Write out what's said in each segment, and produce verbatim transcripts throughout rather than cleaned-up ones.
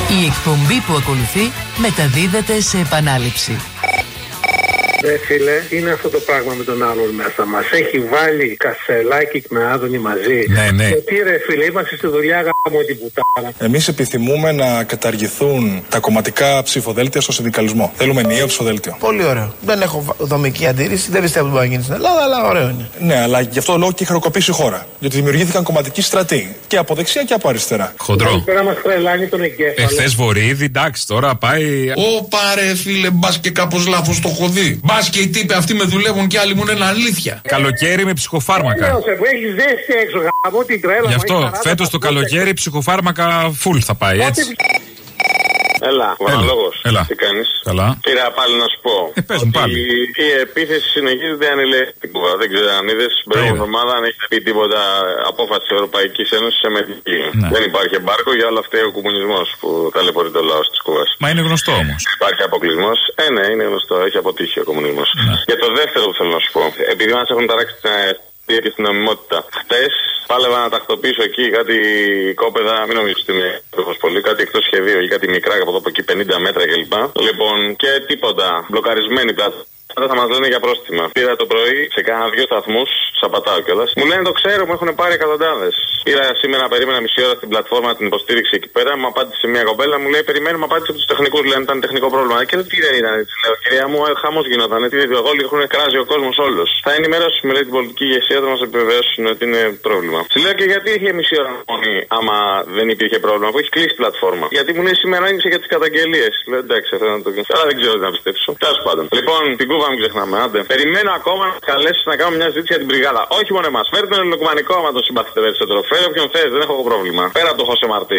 Η εκπομπή που ακολουθεί μεταδίδεται σε επανάληψη. Ρε φίλε, είναι αυτό το πράγμα με τον άλλον μέσα μας. Έχει βάλει Κασελάκη με Άδωνη μαζί. Ναι, ναι. Γιατί ρε φίλε, είμαστε στη δουλειά γάμο την πουτάνα. Εμείς επιθυμούμε να καταργηθούν τα κομματικά ψηφοδέλτια στο συνδικαλισμό. Θέλουμε ενιαίο ψηφοδέλτιο. Πολύ ωραίο. Δεν έχω δομική αντίρρηση, δεν πιστεύω ότι μπορεί να γίνει στην Ελλάδα, αλλά ωραίο είναι. Ναι, αλλά γι' αυτό το λόγο και έχει χρεοκοπήσει η χώρα. Γιατί δημιουργήθηκαν κομματικοί στρατοί. Και από δεξιά και από αριστερά. Χοντρό. Πέρα μας τρελάνει τον εγκέφαλο. Εχθές Βορύδη, εντάξει, τώρα πάει. Ω πάρε φίλε, μπα και κάπως λάθος το έχω δει. Μπα και οι τύποι αυτοί με δουλεύουν και άλλοι μου είναι αλήθεια. Καλοκαίρι με ψυχοφάρμακα. Έχεις ζέστη έξω, γάμο την τρέλα. Γι' αυτό φέτος το καλοκαίρι ψυχοφάρμακα full θα πάει, έτσι. Έλα, Βαραλόγος. Τι κάνεις? Καλά. Πήρα πάλι να σου πω. Ε, πες μου πάλι. Η, η επίθεση συνεχίζεται ανελεύθερη. Δεν ξέρω αν είδες. Την προηγούμενη εβδομάδα αν έχει πει τίποτα απόφαση της Ευρωπαϊκής Ένωσης σε μετική. Ναι. Δεν υπάρχει εμπάρκο, για όλα αυτά ο κομμουνισμός που ταλαιπωρεί το λαό της Κούβας. Μα είναι γνωστό όμως. Υπάρχει αποκλεισμός. Ε, ναι, είναι γνωστό. Έχει αποτύχει ο κομμουνισμός. Ναι. Και το δεύτερο που θέλω να σου πω. Επειδή μας έχουν ταράξει την και στην νομιμότητα. Χτες πάλευα να τακτοποιήσω εκεί κάτι κόπεδα, μην νομίζω ότι είναι πολύ, κάτι εκτός σχεδίου, ή κάτι μικρά από εδώ από εκεί πενήντα μέτρα κλπ. Λοιπόν, και τίποτα. Μπλοκαρισμένη πλατφόρμα. Θα μας λένε για πρόστιμα. Πήρα το πρωί σε κάνα δύο σταθμούς, σαπατάω κιόλας. Μου λένε το ξέρω, μου έχουν πάρει εκατοντάδες. Πήρα σήμερα, περίμενα μισή ώρα στην πλατφόρμα την υποστήριξη εκεί πέρα. Μου απάντησε μια κοπέλα, μου λέει περιμένουμε, απάντησε από τους τεχνικούς. Λένε ήταν τεχνικό πρόβλημα. Και τι δεν ήταν, έτσι λέω. Κυρία μου, χαμός γινόταν. Τι δεν όλοι έχουν κράζει ο κόσμος όλος. Θα ενημερώσουμε, λέει, την πολιτική ηγεσία, θα μας επιβεβαιώσουν ότι είναι πρόβλημα. Σου λέω και γιατί είχε μισή ώρα μόνη, άμα δεν υπήρχε πρόβλημα, που έχει κλείσει η πλατφόρμα. Γιατί μου λέει σήμερα άνοιξε για τις καταγγελίες. Λέω εντάξει, αυτό να το κάνω. Αλλά δεν ξέρω τι να πιστέψω. Τέλος πάντων. Λοιπόν, την Κούβα μην ξεχνάμε, άντε. Περιμένω ακόμα να καλέσει να κάνουμε μια συζήτηση για την μπριγάδα. Όχι μόνο εμάς. Φέρτε τον ελληνοκουμανικό άμα τον συμπαθείτε περισσότερο. Φέρε όποιον θες, δεν έχω πρόβλημα. Πέρα από το Χωσέ Μαρτί.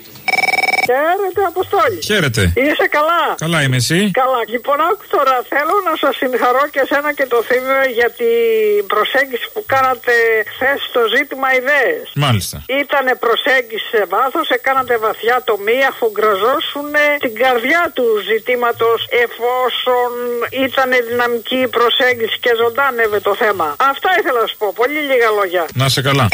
Χαίρετε, Αποστόλη. Χαίρετε. Είσαι καλά? Καλά είμαι, εσύ? Καλά. Λοιπόν, άκου τώρα. Θέλω να σας συγχαρώ και εσένα και το Θήμιο για την προσέγγιση που κάνατε χθες στο ζήτημα ιδέες. Μάλιστα. Ήτανε προσέγγιση σε βάθος, έκανατε βαθιά τομή, αφού γκραζώσουν την καρδιά του ζητήματος, εφόσον ήταν δυναμική η προσέγγιση και ζωντάνευε το θέμα. Αυτά ήθελα να σου πω. Πολύ λίγα λόγια. Να σε καλά.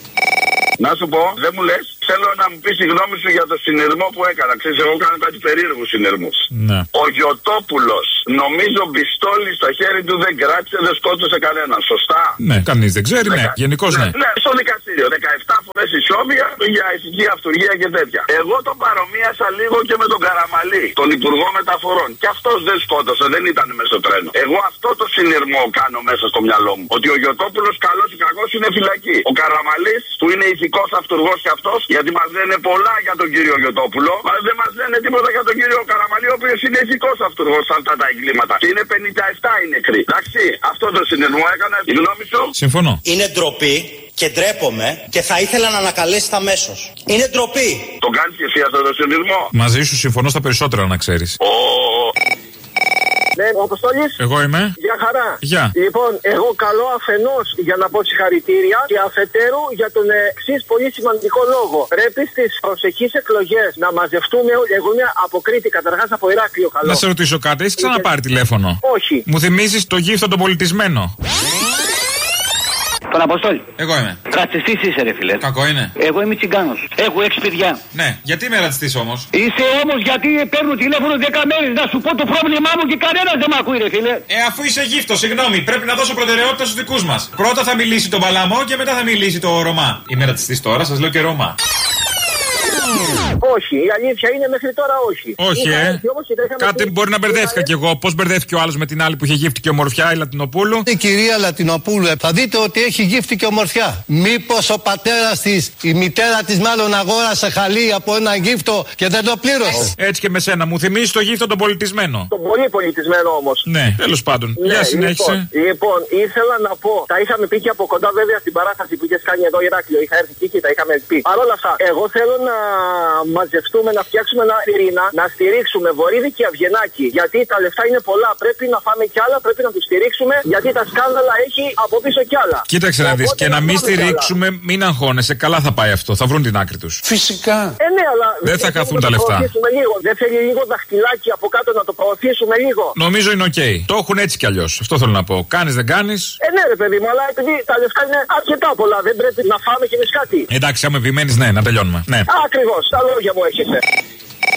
Να σου πω, δεν μου λες, θέλω να μου πεις τη γνώμη σου για το συνειρμό που έκανα. Ξέρεις, εγώ κάνω κάτι περίεργους συνειρμούς. Ναι. Ο Γιωτόπουλος, νομίζω πιστόλι στο χέρι του δεν κράτησε, δεν σκότωσε κανέναν. Σωστά? Ναι, κανείς δεν ξέρει, ναι. Γενικώς ναι. ναι. Ναι, στο δικαστήριο. δεκαεπτά φορές ισόβια για ηθική αυτουργία και τέτοια. Εγώ τον παρομοίασα λίγο και με τον Καραμαλή, τον Υπουργό Μεταφορών. Και αυτός δεν σκότωσε, δεν ήταν μέσα στο τρένο. Εγώ αυτό το συνειρμό κάνω μέσα στο μυαλό μου. Ότι ο Γιωτόπουλος, καλός ή κακός, είναι φυλακή. Ο Καραμαλής, που είναι ηθικός αυτουργός και αυτός, γιατί μας λένε πολλά για τον κύριο Γιωτόπουλο, αλλά δεν μας λένε τίποτα για τον κύριο Καραμαλή, ο οποίος είναι ηθικός αυτουργός σε αυτά τα εγκλήματα. Και είναι πενήντα επτά οι νεκροί. Εντάξει, αυτό το συνειρμό έκανα. Η γνώμη σου? Συμφωνώ. Είναι ντροπή και ντρέπομαι και θα ήθελα να ανακαλέσετε αμέσως. Είναι ντροπή. Το κάνεις και εσύ αυτό το συνειρμό? Μαζί σου συμφωνώ στα περισσότερα, να ξέρεις. Oh. Ναι, ο Αποστόλης. Εγώ είμαι. Γεια χαρά. Γεια. Λοιπόν, εγώ καλώ αφενός για να πω συγχαρητήρια και αφετέρου για τον εξής πολύ σημαντικό λόγο. Πρέπει στις προσεχείς εκλογές να μαζευτούμε όλοι. Εγώ είμαι από Κρήτη, καταρχάς από Ηράκλειο. Καλό. Να σε ρωτήσω κάτι, έχεις ξαναπάρει τηλέφωνο? Όχι. Μου θυμίζεις το γύφτο τον πολιτισμένο. Τον Αποστόλη. Εγώ είμαι. Ρατσιστής είσαι, ρε φίλε. Κακό είναι. Εγώ είμαι τσιγκάνος. Έχω έξι παιδιά. Ναι, γιατί είμαι ρατσιστής όμως? Είσαι όμως γιατί παίρνω τηλέφωνο δέκα μέρες να σου πω το πρόβλημά μου και κανένας δεν με ακούει, ρε φίλε. Ε, αφού είσαι γύφτο, συγγνώμη, πρέπει να δώσω προτεραιότητα στους δικούς μας. Πρώτα θα μιλήσει τον Παλαμό και μετά θα μιλήσει το Ρωμά. Είμαι ρατσιστής τώρα, σας λέω και Ρωμά. Όχι, η αλήθεια είναι μέχρι τώρα όχι. Όχι, είχα, ε. όμως, Κάτι πει, μπορεί να μπερδεύτηκα κι εγώ. Πώς μπερδεύτηκε ο άλλος με την άλλη που είχε γύφτη και ομορφιά, η Λατινοπούλου. Η κυρία Λατινοπούλου, θα δείτε ότι έχει γύφτη και ομορφιά. Μήπως ο πατέρας της, η μητέρα της μάλλον αγόρασε χαλί από ένα γύφτο και δεν το πλήρωσε. Έτσι και με σένα, μου θυμίζει το γύφτο τον πολιτισμένο. Τον πολύ πολιτισμένο όμως. Ναι, τέλος πάντων. Ναι, για συνέχισε. Λοιπόν, λοιπόν, ήθελα να πω, τα είχαμε πει και από κοντά βέβαια στην παράσταση που είχε κάνει εδώ Ηράκλειο. Είχα έρθει εκεί και τα είχαμε πει. Παρ' όλα αυτά, εγώ θέλω να μαζευτούμε, να φτιάξουμε ένα πυρήνα, να στηρίξουμε Βορύδη και Αυγενάκη. Γιατί τα λεφτά είναι πολλά. Πρέπει να φάμε κι άλλα, πρέπει να του στηρίξουμε. Γιατί τα σκάνδαλα έχει από πίσω κι άλλα. Κοίταξε να δει. Και να μην στηρίξουμε, μην αγχώνεσαι. Καλά θα πάει αυτό. Θα βρουν την άκρη του. Φυσικά. Ε, ναι, αλλά δεν θα χαθούν τα λεφτά. Λίγο. Δεν θέλει λίγο δαχτυλάκι από κάτω να το προωθήσουμε λίγο. Νομίζω είναι οκ. Okay. Το έχουν έτσι κι αλλιώς. Αυτό θέλω να πω. Κάνει, δεν κάνει. Ε, ναι, ρε παιδί μου, αλλά επειδή τα λεφτά είναι αρκετά πολλά, δεν πρέπει να φάμε κι εμεί κάτι. Εντάξει, άμα επιμένει, ναι, να τελειώνουμε. Ναι. Ακριβώς, τα λόγια μου έχεις.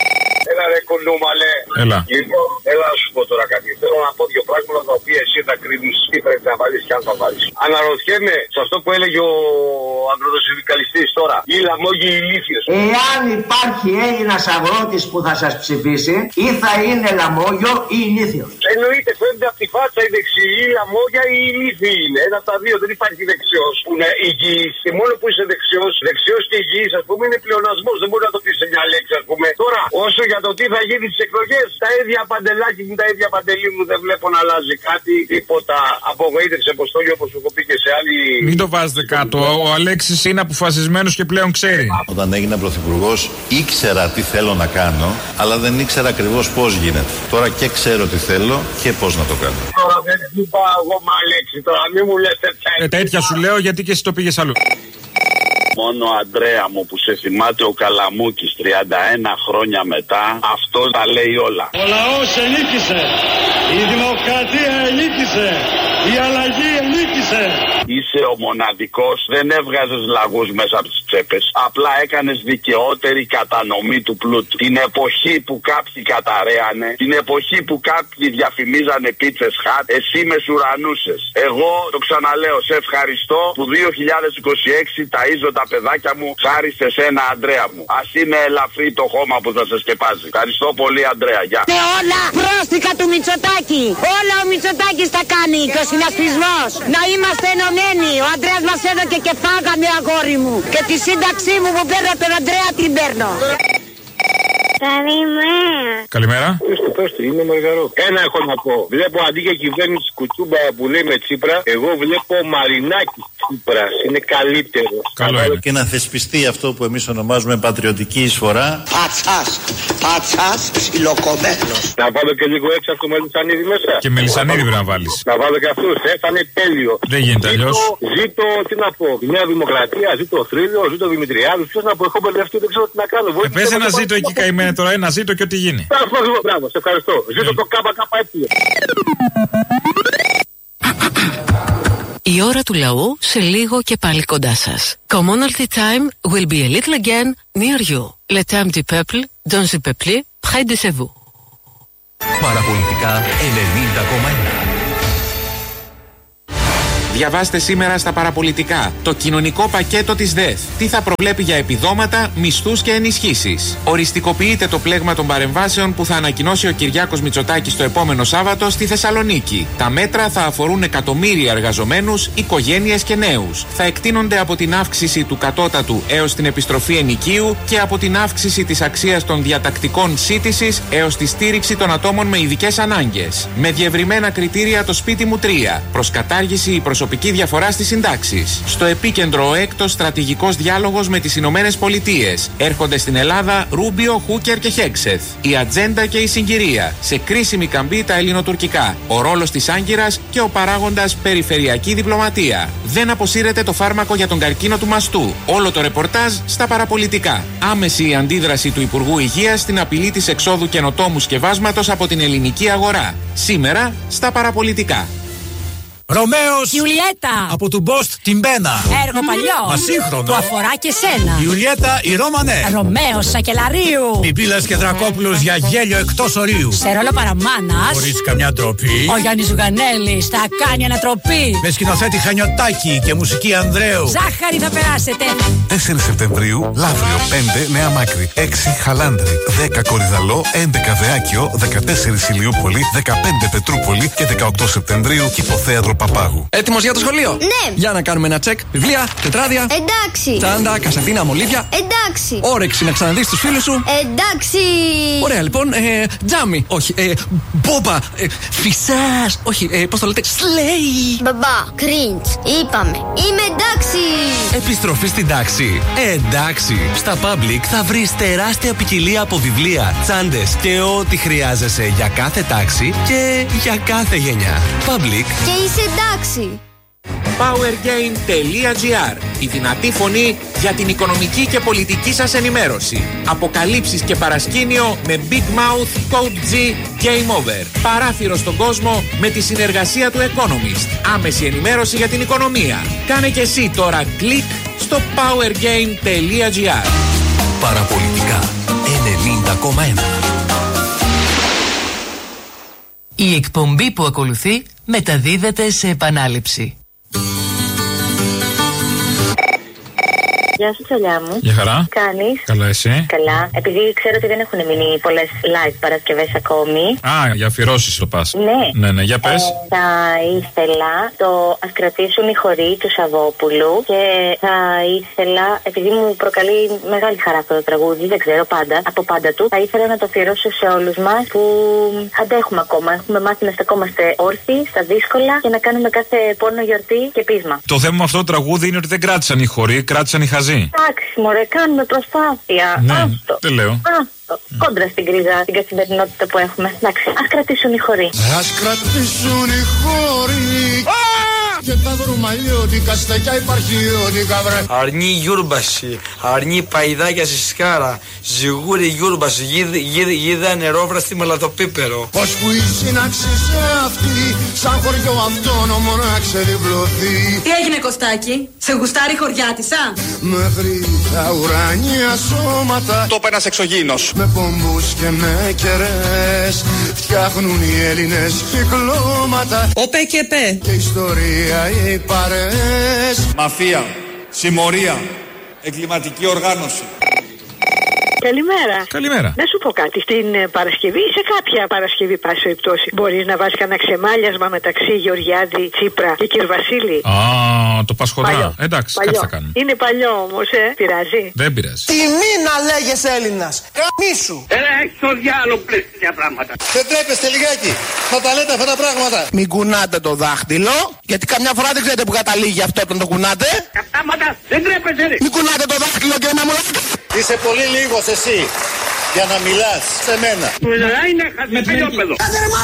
Έλα ρε κοντούμαλε. Έλα. Λοιπόν, έλα να σου πω τώρα κάτι. Θέλω να πω δύο πράγματα τα οποία εσύ θα κρίνεις τι πρέπει να βάλεις και αν θα βάλεις. Αναρωτιέμαι σε αυτό που έλεγε ο αγροτοσυνδικαλιστής τώρα. Οι λαμόγοι ηλίθιες. Εάν υπάρχει Έλληνας αγρότης που θα σας ψηφίσει, ή θα είναι λαμόγιο ή ηλίθιος. Εννοείται, φαίνεται από τη φάτσα η δεξιή, η λαμόγια ή η ηλίθιοι είναι. Ένα από τα δύο, δεν υπάρχει δεξιός που είναι υγιής. Και μόνο που είσαι δεξιός, δεξιός και υγιής, ας πούμε, είναι πλεονασμός. Δεν μπορεί να το πεις σε μια λέξη, ας πούμε. Τώρα, όσο για το τι θα γίνει στις εκλογές, τα ίδια παντελάκι μου, τα ίδια παντελή μου, δεν βλέπω να αλλάζει κάτι. Τίποτα. Απογοήτευση, Αποστόλη, όπως σου έχω πει και σε άλλη. Μην το βάζετε κάτω. Ο Αλέξης είναι αποφασισμένος και πλέον ξέρει. Όταν έγινα πρωθυπουργός, ήξερα τι θέλω να κάνω, αλλά δεν ήξερα ακριβώς πώς γίνεται. Τώρα και ξέρω τι θέλω και πώς να το κάνω. Τώρα δεν είπα εγώ μα Αλέξη, τώρα μην μου λες τέτοια. Ε, τέτοια σου λέω γιατί και εσύ το πήγες αλλού. Μόνο Αντρέα μου που σε θυμάται ο Καλαμούκης τριάντα ένα χρόνια μετά, αυτό τα λέει όλα. Ο λαός ενίκησε, η δημοκρατία ενίκησε, η αλλαγή ενίκησε. Είσαι ο μοναδικός, δεν έβγαζες λαγούς μέσα από τις τσέπες. Απλά έκανες δικαιότερη κατανομή του πλούτου. Την εποχή που κάποιοι καταραίανε, την εποχή που κάποιοι διαφημίζανε πίτσες χατ, εσύ μεσουρανούσες. Εγώ το ξαναλέω, σε ευχαριστώ που δύο χιλιάδες είκοσι έξι ταΐζω τα παιδάκια μου χάρη σε σένα, Αντρέα μου. Ας είναι ελαφρύ το χώμα που θα σε σκεπάζει. Ευχαριστώ πολύ, Αντρέα. Γεια. Και όλα πρόστιχα του Μητσοτάκη. Όλα ο Μητσοτάκης τα κάνει και ο συνασπισμός. Να είμαστε ενωμένοι. Ο Αντρέας μας έδωκε και φάγαμε, αγόρι μου. Και τη σύνταξή μου που παίρνω τον Αντρέα την παίρνω. Καλημέρα. Καλημέρα. Πες του, πες του, είμαι Μαργαρό. Ένα έχω να πω. Βλέπω αντί για κυβέρνηση Κουτσούμπα που λέει με Τσίπρα, εγώ βλέπω Μαρινάκη Τσίπρα. Είναι καλύτερο. Καλό είναι. Και να θεσπιστεί αυτό που εμείς ονομάζουμε πατριωτική εισφορά. Πατσάς, πατσάς, ψιλοκομμένος. Να βάλω και λίγο έξω από το Μελισσανίδη μέσα. Και Μελισσανίδη πρέπει να βάλεις. Να βάλω και αυτούς, ε, θα είναι τέλειο. Δεν γίνεται αλλιώς. Ζήτω, τι να πω, η Νέα Δημοκρατία, ζήτω ο Θρύλος, ζήτω ο Δημητριάδης. Ποιος να πω, έχω μπερδευτεί, δεν ξέρω τι να κάνω. Ε, πες ένα ζήτω εκεί καημένε τώρα, ένα ζήτω και ό,τι γίνει. Μπράβο, σε ευχαριστώ. Ζήτω το ΚΚΕ. Η ώρα του λαού σε λίγο και πάλι κοντά σας. Commonalty time will be a little again near you. Le temps du peuple, dans le peuple, près de vous. Παραπολιτικά ενενήντα κόμμα ένα. Διαβάστε σήμερα στα παραπολιτικά το κοινωνικό πακέτο της ΔΕΘ. Τι θα προβλέπει για επιδόματα, μισθούς και ενισχύσεις. Οριστικοποιείται το πλέγμα των παρεμβάσεων που θα ανακοινώσει ο Κυριάκος Μητσοτάκης το επόμενο Σάββατο στη Θεσσαλονίκη. Τα μέτρα θα αφορούν εκατομμύρια εργαζομένους, οικογένειες και νέους. Θα εκτείνονται από την αύξηση του κατώτατου έως την επιστροφή ενοικίου και από την αύξηση της αξίας των διατακτικών σύντησης έως τη στήριξη των ατόμων με ειδικές ανάγκες. Με διευρυμένα κριτήρια το σπίτι μου τρία. Προς κατάργηση η προσωπική διαφορά στις συντάξεις. Στο επίκεντρο ο έκτος στρατηγικός διάλογος με τις Ηνωμένες Πολιτείες. Έρχονται στην Ελλάδα Ρούμπιο, Χούκερ και Χέξεθ. Η ατζέντα και η συγκυρία. Σε κρίσιμη καμπή τα ελληνοτουρκικά. Ο ρόλος της Άγκυρας και ο παράγοντας περιφερειακή διπλωματία. Δεν αποσύρεται το φάρμακο για τον καρκίνο του μαστού. Όλο το ρεπορτάζ στα παραπολιτικά. Άμεση η αντίδραση του Υπουργού Υγείας στην απειλή της εξόδου καινοτόμου σκευάσματος από την ελληνική αγορά. Σήμερα στα παραπολιτικά. Ρωμαίος Ιουλιέτα από του Μπόστ την Μπένα. Έργο παλιό. Ασύγχρονο. Που αφορά και σένα. Ιουλιέτα η Ρώμανε. Ρωμαίος Σακελαρίου. Πιπίλας και Δρακόπουλος για γέλιο εκτός ορίου. Σε ρόλο παραμάνας. Χωρίς καμιά ντροπή. Ο Γιάννης Ζουγανέλης θα κάνει ανατροπή. Με σκηνοθέτη Χανιωτάκη και μουσική Ανδρέου. Ζάχαρη θα περάσετε. τέσσερις Σεπτεμβρίου Λαύριο, πέντε Νέα Μάκρη, έξι Χαλάνδρη, δέκα Κορυδαλό, έντεκα Δεάκιο, δεκατέσσερα Ηλιούπολη, δεκαπέντε Πετρούπολη και δεκαοκτώ Σεπτεμβρίου Κηποθέατρο Παπάγου. Έτοιμος για το σχολείο? Ναι. Για να κάνουμε ένα τσεκ. Βιβλία, τετράδια. Εντάξει. Τσάντα, κασετίνα, μολύβια. Εντάξει. Όρεξη να ξαναδείς τους φίλους σου. Εντάξει. Ωραία, λοιπόν. Ε, τζάμι. Όχι. Ε, μπόμπα. Ε, φυσάς. Όχι. Ε, πώς το λέτε? Σλέι. Μπαμπά, κριντς. Είπαμε. Είμαι εντάξει. Επιστροφή στην τάξη. Εντάξει. Στα Public θα βρεις τεράστια ποικιλία από βιβλία, τσάντες και ό,τι χρειάζεσαι για κάθε τάξη και για κάθε γενιά. Public. Και είσαι εντάξει. powergain τελεία gr. Η δυνατή φωνή για την οικονομική και πολιτική σας ενημέρωση. Αποκαλύψεις και παρασκήνιο με Big Mouth, Code G, Game Over. Παράθυρο στον κόσμο με τη συνεργασία του Economist. Άμεση ενημέρωση για την οικονομία. Κάνε και εσύ τώρα κλικ στο powergain τελεία gr. Παραπολιτικά ενενήντα κόμμα ένα. Η εκπομπή που ακολουθεί μεταδίδεται σε επανάληψη. Γεια σου, τσαλιά μου. Γεια χαρά. Κάνεις? Καλά, εσύ? Καλά. Επειδή ξέρω ότι δεν έχουν μείνει πολλές live Παρασκευές ακόμη. Α, για αφιερώσεις το πας. Ναι. Ναι, ναι, για πες. Ε, θα ήθελα το Ας κρατήσουν οι χοροί του Σαββόπουλου και θα ήθελα, επειδή μου προκαλεί μεγάλη χαρά αυτό το τραγούδι, δεν ξέρω πάντα, από πάντα του, θα ήθελα να το αφιερώσω σε όλους μας που αντέχουμε ακόμα. Έχουμε μάθει να στεκόμαστε όρθιοι στα δύσκολα και να κάνουμε κάθε πόνο γιορτή και πείσμα. Το θέμα με αυτό το τραγούδι είναι ότι δεν κράτησαν οι χοροί, κράτησαν οι χαζοί. Εντάξει, μωρέ, κάνουμε προσπάθεια. Ναι, Άστο. δεν λέω. Άστο. Κόντρα στην κρίζα, στην καθημερινότητα που έχουμε. Εντάξει, ας κρατήσουν οι χοροί. Ας κρατήσουν οι χοροί. Και τα δρουμαλιώτικα, στεκιά υπαρχιώτικα βρε. Αρνή γιούρμπαση, αρνή παϊδάκια στη σκάρα, ζυγούρι γιούρμπαση, γίδα νερόβρα στη μελατοπίπερο. Πώς που η σύναξη σε αυτή, σαν χωριό αυτόνομο να ξεδιπλωθεί. Τι έγινε Κωστάκη, σε γουστάρει χωριάτισσα? Μέχρι τα ουράνια σώματα, το είπε ένας εξωγήινος. με πομπούς και με κερές, φτιάχνουν οι Έλληνες κυκλώματα. Ο πε και πε. Και ιστορία οι παρές. Μαφία, συμμορία, εγκληματική οργάνωση. Καλημέρα. Καλημέρα. Να σου πω κάτι. Στην Παρασκευή ή σε κάποια Παρασκευή, πάση περιπτώσει, μπορείς να βάζεις κανένα ξεμάλιασμα μεταξύ Γεωργιάδη, Τσίπρα και Κυρβασίλη? Α, το Πασχοδρά. Εντάξει, παλιό. κάτι θα κάνουμε. Είναι παλιό όμως, ε. Πειράζει? Δεν πειράζει. Τιμή να λέγεσαι Έλληνας. Καμίσου. Έλα, έχεις το διάλογο πλέον τέτοια πράγματα. Δεν τρέπεστε λιγάκι να τα λέτε αυτά τα πράγματα. Μην κουνάτε το δάχτυλο, γιατί καμιά φορά δεν ξέρετε που καταλήγει αυτό όταν το κουνάτε. Κατάματα, δεν τρέπεστε. Μην κουνάτε το δάχτυλο και να μου λέτε. Είσαι πολύ λίγος εσύ για να μιλάς σε μένα. Μιλάει είναι χασμετέλειοπεδο.